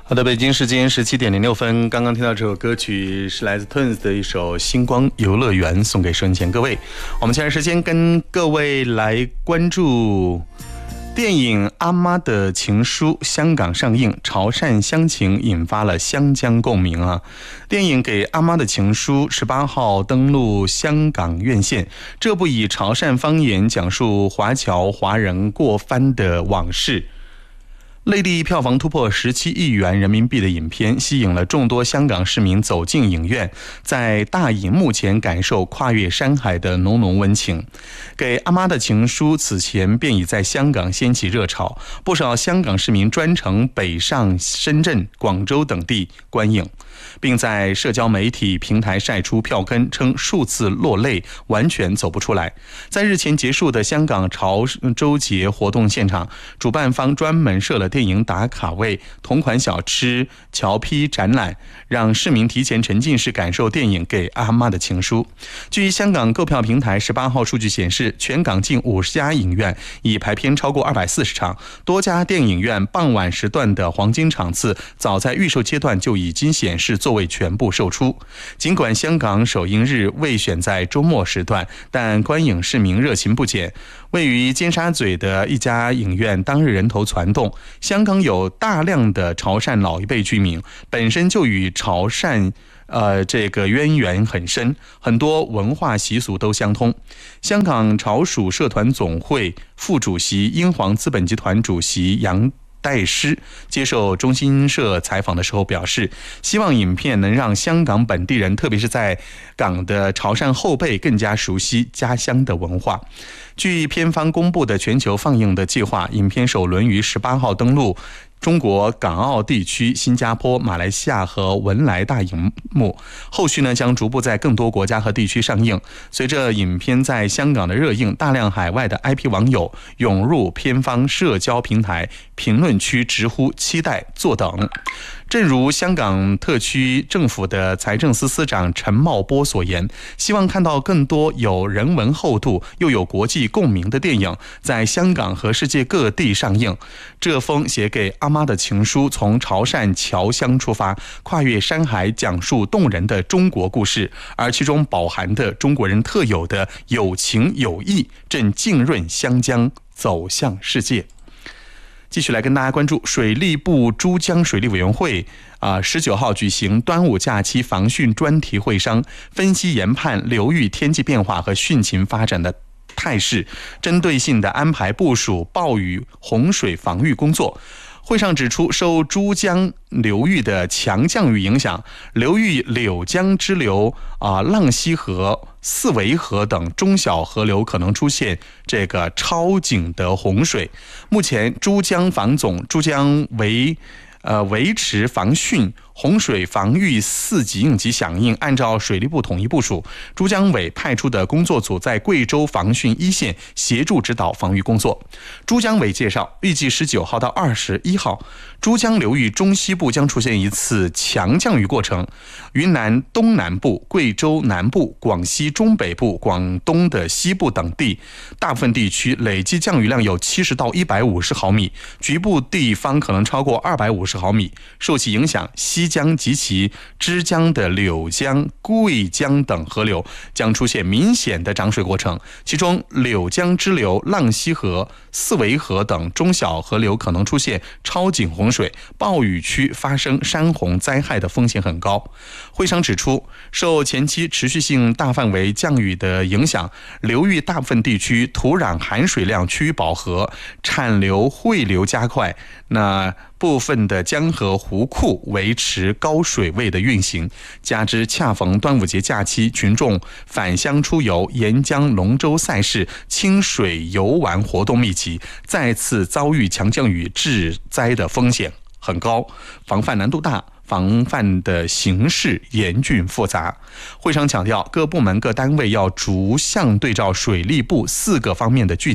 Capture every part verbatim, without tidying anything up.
好的，北京时间十七点零六分，刚刚听到这首歌曲是来自 Twins 的一首《星光游乐园》，送给收音前各位。我们现在时间跟各位来关注电影《阿妈的情书》香港上映，潮汕乡情引发了湘江共鸣啊！电影《给阿妈的情书》十八号登陆香港院线，这部以潮汕方言讲述华侨华人过番的往事。内地票房突破十七亿元人民币的影片，吸引了众多香港市民走进影院，在大荧幕前感受跨越山海的浓浓温情。给阿妈的情书此前便已在香港掀起热潮，不少香港市民专程北上深圳、广州等地观影，并在社交媒体平台晒出票根，称数次落泪，完全走不出来。在日前结束的香港潮州节活动现场，主办方专门设了电影打卡位、同款小吃、侨批展览，让市民提前沉浸式感受电影《给阿妈的情书》。据香港购票平台十八号数据显示，全港近五十家影院已排片超过二百四十场，多家电影院傍晚时段的黄金场次早在预售阶段就已经显示座位全部售出。尽管香港首映日未选在周末时段，但观影市民热情不减。位于尖沙咀的一家影院当日人头攒动。香港有大量的潮汕老一辈居民，本身就与潮汕呃，这个渊源很深，很多文化习俗都相通。香港潮属社团总会副主席、英皇资本集团主席杨代师接受中新社采访的时候表示，希望影片能让香港本地人，特别是在港的潮汕后辈更加熟悉家乡的文化。据片方公布的全球放映的计划，影片首轮于十八号登陆中国港澳地区、新加坡、马来西亚和文莱大荧幕，后续呢将逐步在更多国家和地区上映。随着影片在香港的热映，大量海外的 I P 网友涌入片方社交平台评论区，直呼期待、坐等。正如香港特区政府的财政司司长陈茂波所言，希望看到更多有人文厚度又有国际共鸣的电影在香港和世界各地上映。这封写给阿妈的情书从潮汕侨乡出发，跨越山海，讲述动人的中国故事，而其中饱含的中国人特有的有情有义，正浸润湘江，走向世界。继续来跟大家关注水利部珠江水利委员会啊，十九号举行端午假期防汛专题会商，分析研判流域天气变化和汛情发展的态势，针对性的安排部署暴雨洪水防御工作。会上指出，受珠江流域的强降雨影响，流域柳江支流、啊、浪溪河、四维河等中小河流可能出现这个超警的洪水。目前，珠江防总、珠江维呃维持防汛、洪水防御四级应急响应，按照水利部统一部署，珠江委派出的工作组在贵州防汛一线协助指导防御工作。珠江委介绍，预计十九号到二十一号，珠江流域中西部将出现一次强降雨过程，云南东南部、贵州南部、广西中北部、广东的西部等地，大部分地区累计降雨量有七十到一百五十毫米，局部地方可能超过二百五十毫米。受其影响，西江及其支江的柳江、贵江等河流将出现明显的涨水过程，其中柳江支流、浪溪河、四维河等中小河流可能出现超警洪水，暴雨区发生山洪灾害的风险很高。会商指出，受前期持续性大范围降雨的影响，流域大部分地区土壤含水量趋于饱和，产流汇流加快，那部分的江河湖库维持高水位的运行，加之恰逢端午节假期，群众返乡出游、沿江龙舟赛事、清水游玩活动密集，再次遭遇强降雨致灾的风险很高，防范难度大，防范的形势严峻复杂。会上强调，各部门各单位要逐项对照水利部四个方面的具体部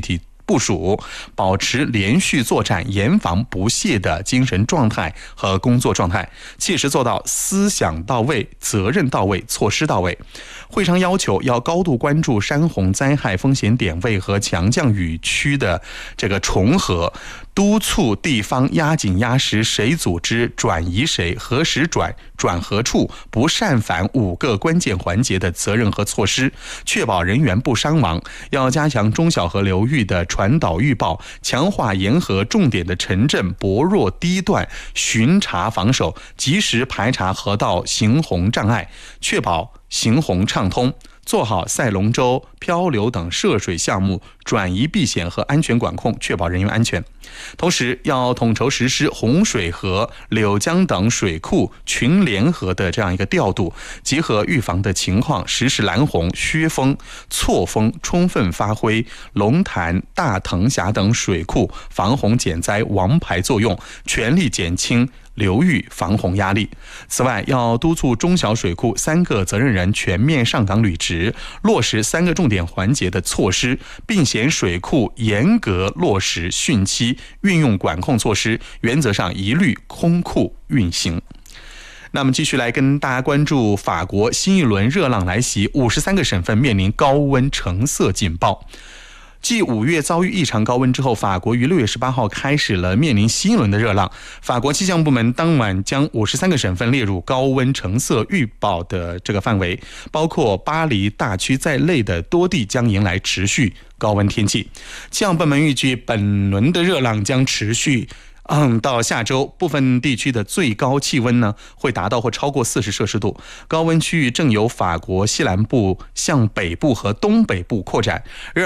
部署，保持连续作战、严防不懈的精神状态和工作状态，切实做到思想到位、责任到位、措施到位。会上要求要高度关注山洪灾害风险点位和强降雨区的这个重合，督促地方压紧压实谁组织、转移谁、何时转、转何处、不擅返五个关键环节的责任和措施，确保人员不伤亡。要加强中小河流域的传导预报，强化沿河重点的城镇薄弱低段巡查防守，及时排查河道行洪障碍，确保行洪畅通，做好赛龙舟、漂流等涉水项目转移避险和安全管控，确保人员安全。同时要统筹实施洪水河、柳江等水库群联合的这样一个调度，结合预防的情况，实施拦洪、削峰、错峰，充分发挥龙潭、大藤峡等水库防洪减灾王牌作用，全力减轻流域防洪压力。此外，要督促中小水库三个责任人全面上岗履职，落实三个重点环节的措施，并显水库严格落实汛期运用管控措施，原则上一律空库运行。那么继续来跟大家关注法国新一轮热浪来袭，五十三个省份面临高温橙色警报。继五月遭遇异常高温之后，法国于六月十八号开始了面临新一轮的热浪。法国气象部门当晚将五十三个省份列入高温橙色预报的这个范围，包括巴黎大区在内的多地将迎来持续高温天气。气象部门预计本轮的热浪将持续嗯，到下周，部分地区的最高气温呢会达到或超过四十摄氏度。高温区域正由法国西南部向北部和东北部扩展。